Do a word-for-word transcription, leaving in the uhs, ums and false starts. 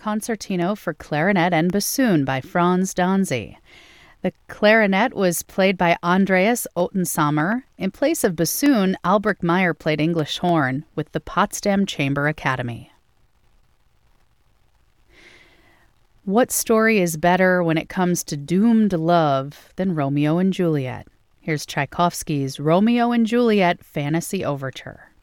Concertino for Clarinet and Bassoon by Franz Danzi. The clarinet was played by Andreas Ottensamer. In place of bassoon, Albrecht Meyer played English horn with the Potsdam Chamber Academy. What story is better when it comes to doomed love than Romeo and Juliet? Here's Tchaikovsky's Romeo and Juliet Fantasy Overture.